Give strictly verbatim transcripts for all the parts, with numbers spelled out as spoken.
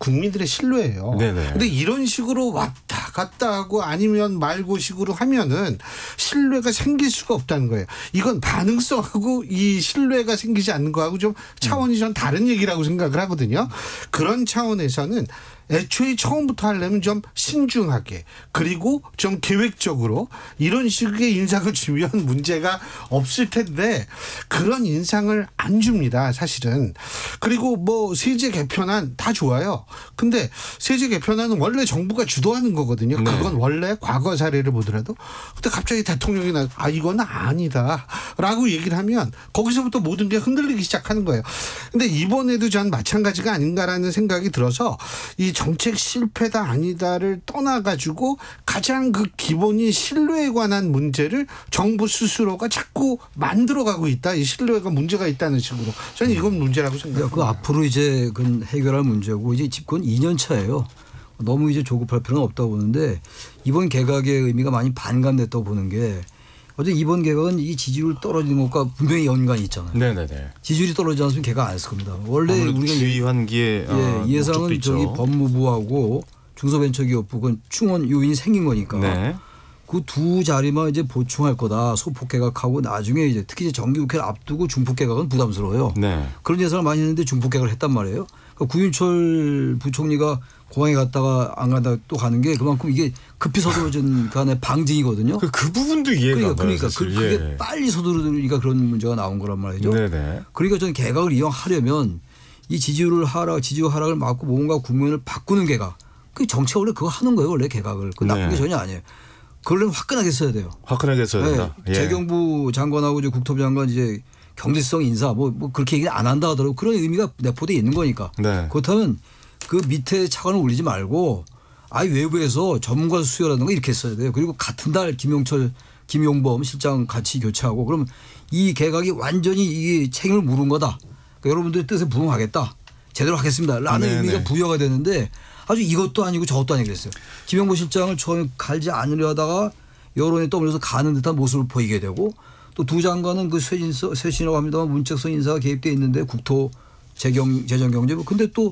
국민들의 신뢰예요. 그런데 이런 식으로 왔다 갔다 하고 아니면 말고 식으로 하면은 신뢰가 생길 수가 없다는 거예요. 이건 반응성하고 이 신뢰가 생기지 않는 거하고 좀 차원이 전 다른 얘기라고 생각을 하거든요. 그런 차원에서는 애초에 처음부터 하려면 좀 신중하게 그리고 좀 계획적으로 이런 식의 인상을 주면 문제가 없을 텐데 그런 인상을 안 줍니다. 사실은. 그리고 뭐 세제 개편안 다 좋아요. 근데 세제 개편안은 원래 정부가 주도하는 거거든요. 네. 그건 원래 과거 사례를 보더라도 근데 갑자기 대통령이 나 아 이건 아니다 라고 얘기를 하면 거기서부터 모든 게 흔들리기 시작하는 거예요. 근데 이번에도 전 마찬가지가 아닌가라는 생각이 들어서 이 정책 실패다 아니다를 떠나가지고 가장 그 기본인 신뢰에 관한 문제를 정부 스스로가 자꾸 만들어가고 있다. 이 신뢰가 문제가 있다는 식으로. 저는 이건 문제라고 생각합니다. 그 앞으로 이제 그 해결할 문제고 이제 집권 이 년 차예요. 너무 이제 조급할 필요는 없다고 보는데 이번 개각의 의미가 많이 반감됐다고 보는 게 어제 이번 개각은 이 지지율 떨어지는 것과 분명히 연관이 있잖아요. 네네네. 지지율이 떨어지지 않으면 개각 안 했을 겁니다. 원래 우리가 주의 환기에 예, 이 예상은 저기 법무부하고 중소벤처기업부 그 충원 요인이 생긴 거니까 네. 그 두 자리만 이제 보충할 거다. 소폭 개각하고 나중에 이제 특히 이제 정기국회를 앞두고 중폭 개각은 부담스러워요. 네. 그런 예상을 많이 했는데 중폭 개각을 했단 말이에요. 그러니까 구윤철 부총리가 공항에 갔다가 안 간다 또 가는 게 그만큼 이게 급히 서두러진 간의 방증이거든요. 그, 그 부분도 이해가 그러니까, 안 가요. 그러니까 그, 그게 예. 빨리 서두르니까 그런 문제가 나온 거란 말이죠. 네네. 그러니까 저는 개각을 이용하려면 이 지지율을 하락, 지지율 하락을 막고 뭔가 국면을 바꾸는 개각. 그 정치가 원래 그거 하는 거예요. 원래 개각을. 그 나쁜 네. 게 전혀 아니에요. 그러려면 화끈하게 써야 돼요. 화끈하게 써야 된다. 네. 예. 재경부 장관하고 이제 국토부 장관 이제 경제성 인사 뭐, 뭐 그렇게 얘기 안 한다 하더라도 그런 의미가 내포되어 있는 거니까. 네. 그렇다면 그 밑에 차관을 올리지 말고 아예 외부에서 전문가 수여라든가 이렇게 써야 돼요. 그리고 같은 달 김용철, 김용범 실장 같이 교체하고 그러면 이 개각이 완전히 이 책임을 물은 거다. 그러니까 여러분들의 뜻에 부응하겠다. 제대로 하겠습니다. 라는 네네. 의미가 부여가 되는데 아주 이것도 아니고 저것도 아니고 그랬어요. 김용범 실장을 처음에 갈지 않으려 하다가 여론에 떠밀려서 가는 듯한 모습을 보이게 되고 또 두 장관은 그 쇄신서, 쇄신이라고 합니다만 문책성 인사가 개입되어 있는데 국토, 재경, 재정경제부 근데 또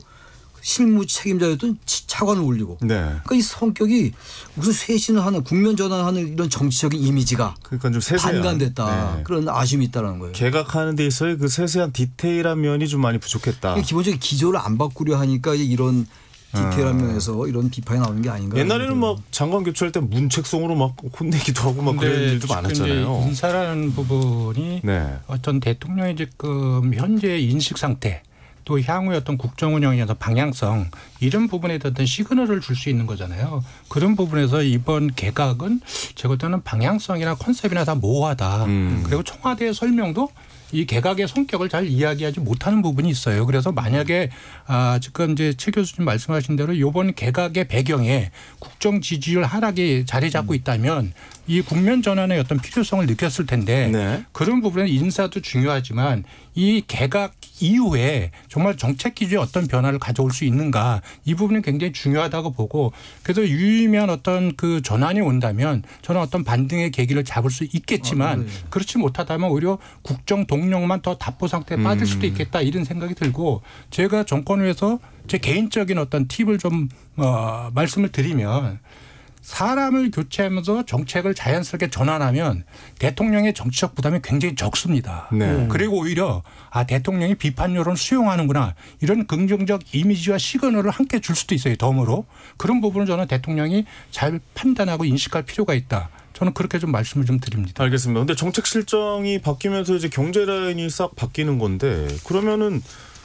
실무 책임자였던 차관을 올리고. 네. 그러니까 이 성격이 무슨 쇄신을 하는 국면 전환하는 이런 정치적인 이미지가 그러니까 좀 세세한 반감됐다. 네. 그런 아쉬움이 있다는 거예요. 개각하는 데 있어의 그 세세한 디테일한 면이 좀 많이 부족했다. 기본적인 기조를 안 바꾸려 하니까 이제 이런 디테일한 면에서 이런 비판이 나오는 게 아닌가. 옛날에는 막 장관 교체할 때 문책성으로 막 혼내기도 하고 막 그런 일도 많았잖아요. 인사라는 부분이 네. 어떤 대통령의 지금 현재 인식 상태 또 향후의 어떤 국정 운영에 대한 방향성 이런 부분에 대한 어떤 시그널을 줄 수 있는 거잖아요. 그런 부분에서 이번 개각은 제가 볼 때는 방향성이나 컨셉이나 다 모호하다. 음. 그리고 청와대의 설명도 이 개각의 성격을 잘 이야기하지 못하는 부분이 있어요. 그래서 만약에 아 지금 이제 최 교수님 말씀하신 대로 이번 개각의 배경에 국정 지지율 하락이 자리 잡고 있다면 이 국면 전환의 어떤 필요성을 느꼈을 텐데 네. 그런 부분은 인사도 중요하지만 이 개각 이후에 정말 정책 기조에 어떤 변화를 가져올 수 있는가 이 부분은 굉장히 중요하다고 보고 그래서 유의미한 어떤 그 전환이 온다면 저는 어떤 반등의 계기를 잡을 수 있겠지만 아, 네. 그렇지 못하다면 오히려 국정 동력만 더 답보 상태에 빠질 수도 있겠다 이런 생각이 들고 제가 정권에서 제 개인적인 어떤 팁을 좀 어, 말씀을 드리면 사람을 교체하면서 정책을 자연스럽게 전환하면 대통령의 정치적 부담이 굉장히 적습니다. 네. 그리고 오히려 아 대통령이 비판 여론을 수용하는구나 이런 긍정적 이미지와 시그널을 함께 줄 수도 있어요. 덤으로. 그런 부분을 저는 대통령이 잘 판단하고 인식할 필요가 있다. 저는 그렇게 좀 말씀을 좀 드립니다. 알겠습니다. 근데 정책 실정이 바뀌면서 이제 경제 라인이 싹 바뀌는 건데 그러면은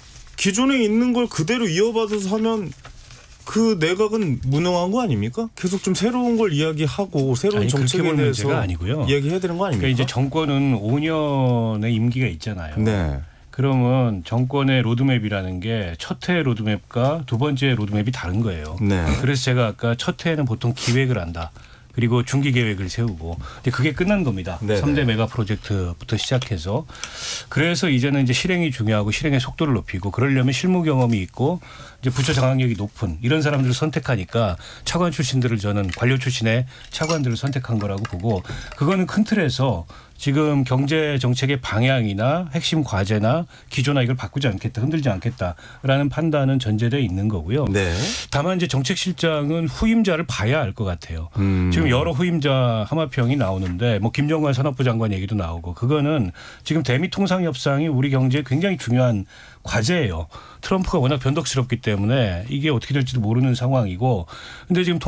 기존에 있는 걸 그대로 이어받아서 하면 그 내각은 무능한 거 아닙니까? 계속 좀 새로운 걸 이야기하고 새로운 아니, 정책에 대해서 아니고요. 이야기해야 되는 거 아닙니까? 그러니까 이제 정권은 오 년의 임기가 있잖아요. 네. 그러면 정권의 로드맵이라는 게 첫 해 로드맵과 두 번째 로드맵이 다른 거예요. 네. 그래서 제가 아까 첫 해에는 보통 기획을 한다. 그리고 중기 계획을 세우고 근데 그게 끝난 겁니다. 네네. 삼 대 메가 프로젝트부터 시작해서 그래서 이제는 이제 실행이 중요하고 실행의 속도를 높이고 그러려면 실무 경험이 있고 이제 부처 장악력이 높은 이런 사람들을 선택하니까 차관 출신들을 저는 관료 출신의 차관들을 선택한 거라고 보고 그거는 큰 틀에서 지금 경제 정책의 방향이나 핵심 과제나 기조나 이걸 바꾸지 않겠다, 흔들지 않겠다라는 판단은 전제되어 있는 거고요. 네. 다만 이제 정책실장은 후임자를 봐야 알 것 같아요. 음. 지금 여러 후임자 하마평이 나오는데 뭐 김정관 산업부 장관 얘기도 나오고 그거는 지금 대미 통상 협상이 우리 경제에 굉장히 중요한 과제예요. 트럼프가 워낙 변덕스럽기 때문에 이게 어떻게 될지도 모르는 상황이고, 근데 지금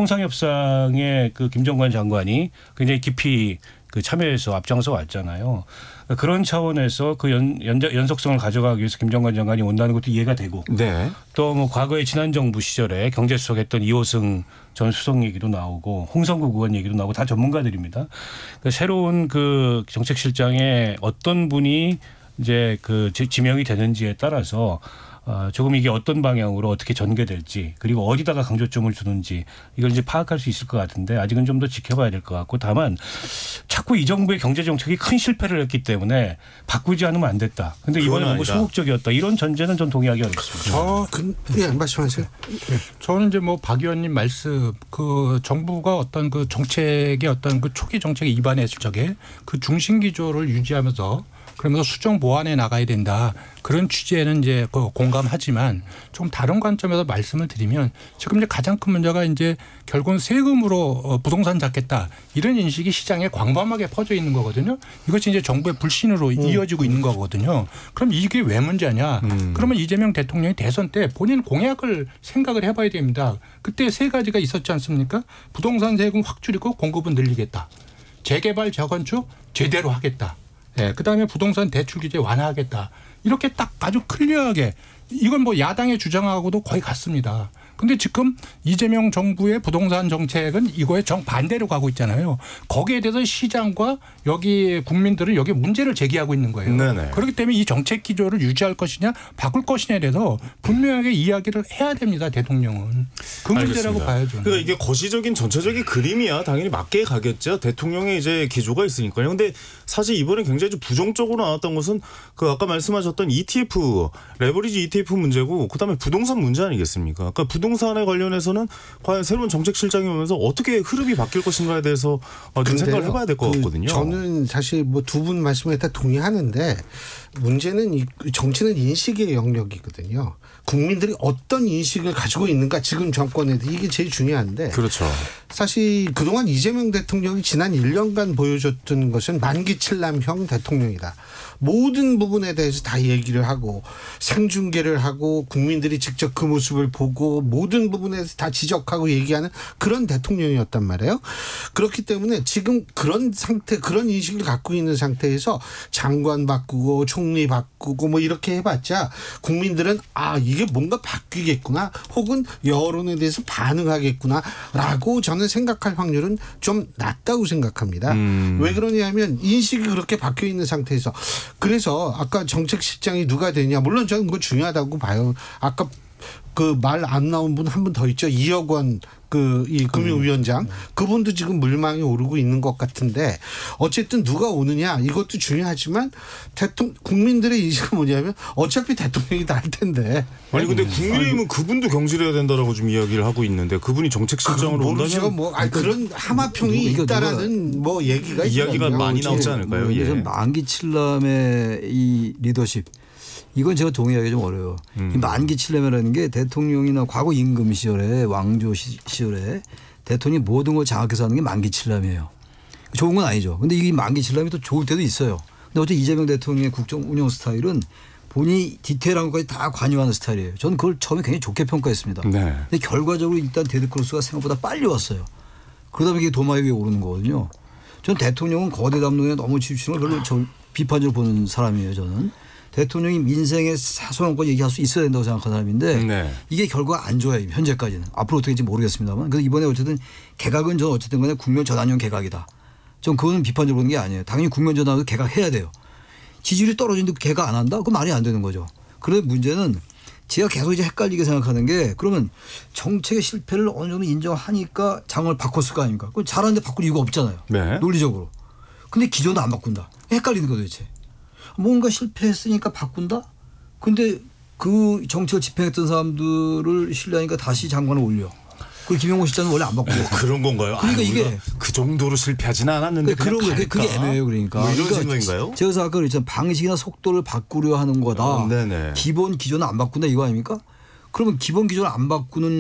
통상협상에 그 김정관 장관이 굉장히 깊이 그 참여해서 앞장서 왔잖아요. 그런 차원에서 그 연, 연, 연속성을 가져가기 위해서 김정관 장관이 온다는 것도 이해가 되고, 네. 또 뭐 과거에 지난 정부 시절에 경제수석했던 이호승 전 수석 얘기도 나오고 홍성구 의원 얘기도 나오고 다 전문가들입니다. 그러니까 새로운 그 정책실장에 어떤 분이 이제 그 지명이 되는지에 따라서 조금 이게 어떤 방향으로 어떻게 전개될지, 그리고 어디다가 강조점을 두는지 이걸 이제 파악할 수 있을 것 같은데 아직은 좀 더 지켜봐야 될 것 같고, 다만 자꾸 이 정부의 경제 정책이 큰 실패를 했기 때문에 바꾸지 않으면 안 됐다. 근데 이번에 너무 소극적이었다. 이런 전제는 전 동의하기 어렵습니다. 저, 그, 예, 말씀하세요. 네. 저는 이제 뭐 박 의원님 말씀, 그 정부가 어떤 그 정책의 어떤 그 초기 정책에 입안했을 적에 그 중심 기조를 유지하면서 그러면서 수정 보완해 나가야 된다. 그런 취지에는 이제 그 공감하지만 좀 다른 관점에서 말씀을 드리면 지금 이제 가장 큰 문제가 이제 결국은 세금으로 부동산 잡겠다. 이런 인식이 시장에 광범하게 퍼져 있는 거거든요. 이것이 이제 정부의 불신으로 음. 이어지고 있는 거거든요. 그럼 이게 왜 문제냐? 음. 그러면 이재명 대통령이 대선 때 본인 공약을 생각을 해봐야 됩니다. 그때 세 가지가 있었지 않습니까? 부동산 세금 확 줄이고 공급은 늘리겠다. 재개발 재건축 제대로 하겠다. 네, 그다음에 부동산 대출 규제 완화하겠다. 이렇게 딱 아주 클리어하게, 이건 뭐 야당의 주장하고도 거의 같습니다. 근데 지금 이재명 정부의 부동산 정책은 이거에 정반대로 가고 있잖아요. 거기에 대해서 시장과 여기 국민들은 여기 문제를 제기하고 있는 거예요. 네네. 그렇기 때문에 이 정책 기조를 유지할 것이냐 바꿀 것이냐에 대해서 분명하게 이야기를 해야 됩니다. 대통령은. 그 문제라고 알겠습니다. 봐야죠. 그러니까 이게 거시적인 전체적인 그림이야 당연히 맞게 가겠죠. 대통령의 이제 기조가 있으니까요. 근데 사실 이번에 굉장히 좀 부정적으로 나왔던 것은 그 아까 말씀하셨던 이티에프, 레버리지 이티에프 문제고, 그다음에 부동산 문제 아니겠습니까? 그러니까 부동산에 관련해서는 과연 새로운 정책실장이 오면서 어떻게 흐름이 바뀔 것인가에 대해서 좀 생각을 해봐야 될 것 그 같거든요. 저는 사실 뭐 두 분 말씀에 다 동의하는데, 문제는 이 정치는 인식의 영역이거든요. 국민들이 어떤 인식을 가지고 있는가, 지금 정권에 이게 제일 중요한데. 그렇죠. 사실 그동안 이재명 대통령이 지난 일 년간 보여줬던 것은 만기칠남형 대통령이다. 모든 부분에 대해서 다 얘기를 하고 생중계를 하고 국민들이 직접 그 모습을 보고 모든 부분에서 다 지적하고 얘기하는 그런 대통령이었단 말이에요. 그렇기 때문에 지금 그런 상태, 그런 인식을 갖고 있는 상태에서 장관 바꾸고 총리 바꾸고 뭐 이렇게 해봤자 국민들은 아, 이게 뭔가 바뀌겠구나, 혹은 여론에 대해서 반응하겠구나라고 저는 생각할 확률은 좀 낮다고 생각합니다. 음. 왜 그러냐면 인식이 그렇게 바뀌어 있는 상태에서. 그래서 아까 정책실장이 누가 되냐, 물론 저는 그거 중요하다고 봐요. 아까 그 말 안 나온 분 한 분 더 있죠. 이혁 원 그 이 금융위원장, 그분도 지금 물망에 오르고 있는 것 같은데, 어쨌든 누가 오느냐 이것도 중요하지만 대통령 국민들의 인식은 뭐냐면 어차피 대통령이 다 할 텐데. 아니 근데 국민의힘은 그분도 경질해야 된다라고 좀 이야기를 하고 있는데, 그분이 정책실장으로 온다면 뭐 아니 그런 하마평이 있다라는 뭐 얘기가 이야기가 있거든요. 많이 나오지 않을까요? 뭐 예. 만기칠남의 이 리더십, 이건 제가 동의하기 좀 어려워요. 음. 이 만기칠남이라는 게 대통령이나 과거 임금 시절에, 왕조 시절에 대통령이 모든 걸 장악해서 하는 게 만기칠남이에요. 좋은 건 아니죠. 근데 이 만기칠남이 또 좋을 때도 있어요. 근데 어째 이재명 대통령의 국정 운영 스타일은 본인이 디테일한 것까지 다 관여하는 스타일이에요. 저는 그걸 처음에 굉장히 좋게 평가했습니다. 네. 근데 결과적으로 일단 데드크로스가 생각보다 빨리 왔어요. 그러다 보니 이게 도마 위에 오르는 거거든요. 전 대통령은 거대 담론에 너무 치우치는 걸 별로 저 비판적으로 보는 사람이에요. 저는. 대통령이 민생의 사소한 것 얘기할 수 있어야 된다고 생각하는 사람인데 네. 이게 결과가 안 좋아요. 현재까지는. 앞으로 어떻게 될지 모르겠습니다만. 그래서 이번에 어쨌든 개각은 저는 어쨌든 간에 국면 전환형 개각이다. 전 그거는 비판적으로 보는 게 아니에요. 당연히 국면 전환도 개각해야 돼요. 지지율이 떨어지는데 개각 안 한다? 그건 말이 안 되는 거죠. 그런데 문제는 제가 계속 이제 헷갈리게 생각하는 게, 그러면 정책의 실패를 어느 정도 인정하니까 장을 바꿨을 거 아닙니까? 그건 잘하는데 바꿀 이유가 없잖아요. 네. 논리적으로. 근데 기존도 안 바꾼다. 헷갈리는 거 도대체. 뭔가 실패했으니까 바꾼다? 근데 그 정책을 집행했던 사람들을 신뢰하니까 다시 장관을 올려. 그 김용호 실장은 원래 안 바꾸고. 뭐 그런 건가요? 그러니까 아니, 이게 그 정도로 실패하지는 않았는데 그런 그냥 거 그게 애매해요. 그러니까. 뭐 이런 그러니까 생각인가요? 제가 아까 그랬잖아요. 방식이나 속도를 바꾸려 하는 거다. 어, 네네. 기본 기조는 안 바꾼다 이거 아닙니까? 그러면 기본 기조를 안 바꾸는